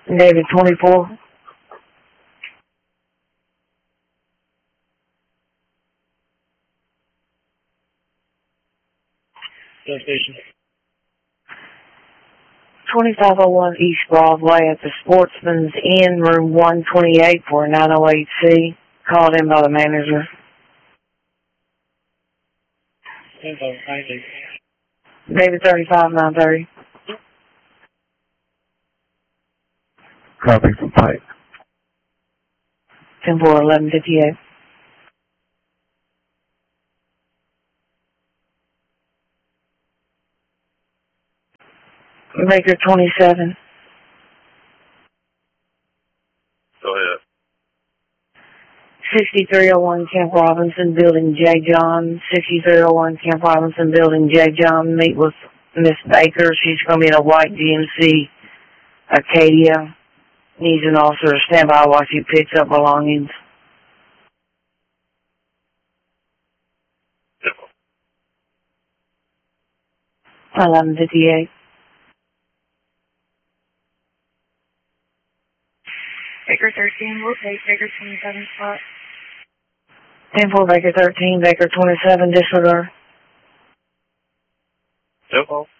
David 24. Gas station. 2501 East Broadway at the Sportsman's Inn, room 128 for 908C. Called in by the manager. 10,090. David 35, 930. Copy from Pike. 10-4, 1158. Baker 27. Go ahead. 6301 Camp Robinson, Building J. John. 6301 Camp Robinson, Building J. John. Meet with Miss Baker. She's going to be in a white GMC Acadia. Needs an officer to stand by while she picks up belongings. 1158. Baker 13, we'll take Baker 27 spot. 10-4, Baker 13, Baker 27, disregard. Yep.